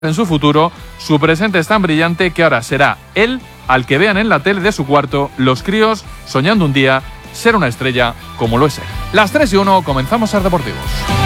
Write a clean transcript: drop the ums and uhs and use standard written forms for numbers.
en su futuro, su presente es tan brillante que ahora será él al que vean en la tele de su cuarto los críos soñando un día ser una estrella como lo es él. Las 3:01, comenzamos Ser Deportivos.